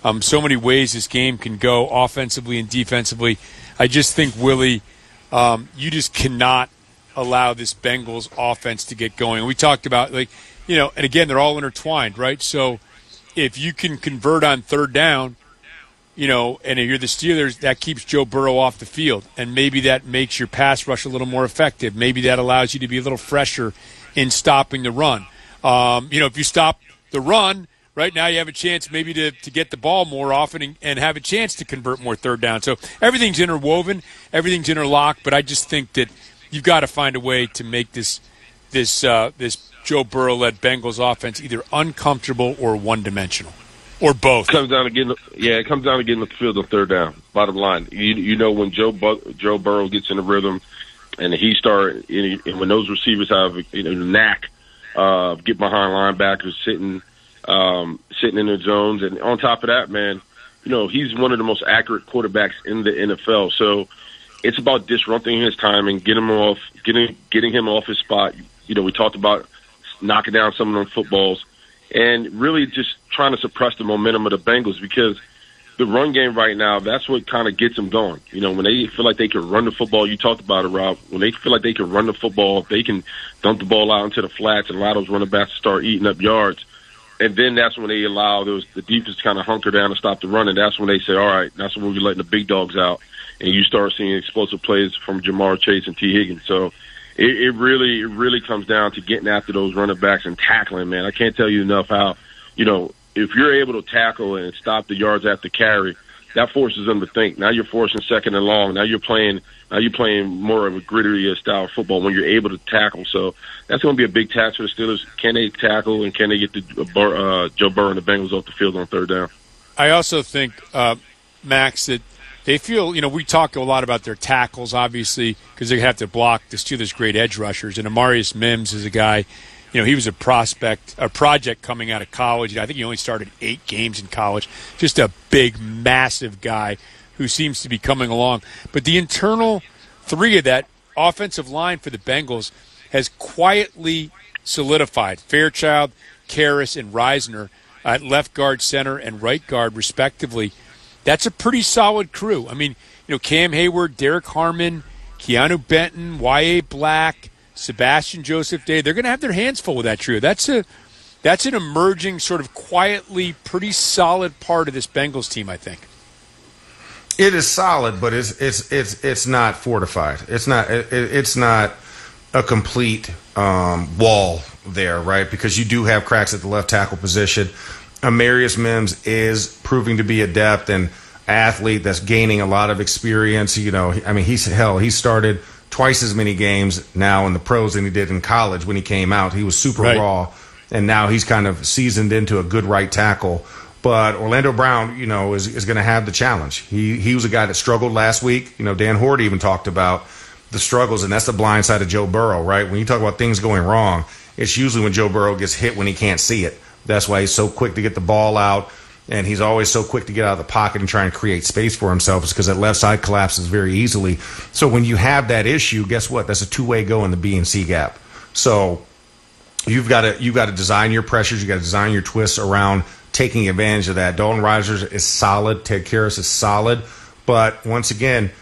So many ways this game can go offensively and defensively. I just think, Willie, you just cannot allow this Bengals offense to get going. We talked about, and again, they're all intertwined, right? So if you can convert on third down, and if you're the Steelers, that keeps Joe Burrow off the field. And maybe that makes your pass rush a little more effective. Maybe that allows you to be a little fresher in stopping the run. If you stop the run, right now you have a chance maybe to get the ball more often and have a chance to convert more third down. So everything's interwoven, everything's interlocked, but I just think that you've got to find a way to make this Joe Burrow-led Bengals offense either uncomfortable or one-dimensional, or both. It comes down to getting the field on third down. Bottom line, when Joe Burrow gets in the rhythm, and and when those receivers have the knack of get behind linebackers, sitting in the zones, and on top of that, man, he's one of the most accurate quarterbacks in the NFL. So it's about disrupting his timing, getting him off his spot. We talked about knocking down some of them footballs, and really just trying to suppress the momentum of the Bengals, because the run game right now, that's what kind of gets them going. When they feel like they can run the football, you talked about it, Rob, when they feel like they can run the football, they can dump the ball out into the flats and allow those running backs to start eating up yards. And then that's when they allow the defense to kind of hunker down and stop the run, and that's when they say, all right, that's when we're letting the big dogs out, and you start seeing explosive plays from Jamar Chase and T. Higgins. So it really comes down to getting after those running backs and tackling, man. I can't tell you enough how, if you're able to tackle and stop the yards after carry, that forces them to think. Now you're forcing second and long. Now you're playing more of a grittier style of football when you're able to tackle. So that's going to be a big task for the Steelers. Can they tackle, and can they get Joe Burrow and the Bengals off the field on third down? I also think, Max, that they feel, we talk a lot about their tackles, obviously, because they have to block the Steelers' great edge rushers. And Amarius Mims is a guy, he was a project coming out of college. I think he only started 8 games in college. Just a big, massive guy who seems to be coming along. But the internal three of that offensive line for the Bengals has quietly solidified. Fairchild, Karras, and Reisner at left guard, center, and right guard, respectively. That's a pretty solid crew. I mean, Cam Hayward, Derek Harmon, Keanu Benton, Y.A. Black, Sebastian Joseph Day, they're going to have their hands full with that trio. That's an emerging, sort of quietly pretty solid part of this Bengals team, I think. It is solid, but it's not fortified. It's not a complete wall there, right? Because you do have cracks at the left tackle position. Amarius Mims is proving to be adept and athlete that's gaining a lot of experience. He started twice as many games now in the pros than he did in college when he came out. He was super raw, and now he's kind of seasoned into a good right tackle. But Orlando Brown, is going to have the challenge. He was a guy that struggled last week. Dan Horde even talked about the struggles, and that's the blind side of Joe Burrow, right? When you talk about things going wrong, it's usually when Joe Burrow gets hit when he can't see it. That's why he's so quick to get the ball out, and he's always so quick to get out of the pocket and try and create space for himself, because that left side collapses very easily. So when you have that issue, guess what? That's a two-way go in the B and C gap. So you've got to design your pressures. You've got to design your twists around taking advantage of that. Dalton Risner is solid. Ted Karras is solid. But once again,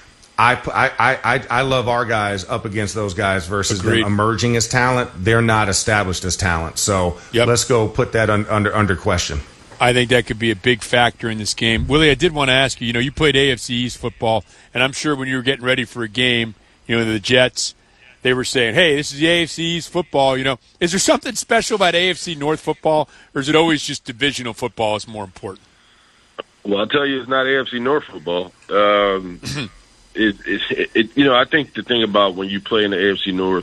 I love our guys up against those guys versus them emerging as talent. They're not established as talent. So let's go put that under question. I think that could be a big factor in this game. Willie, I did want to ask you, you played AFC East football, and I'm sure when you were getting ready for a game, the Jets, they were saying, hey, this is the AFC East football. Is there something special about AFC North football, or is it always just divisional football is more important? Well, I'll tell you, it's not AFC North football. I think the thing about when you play in the AFC North,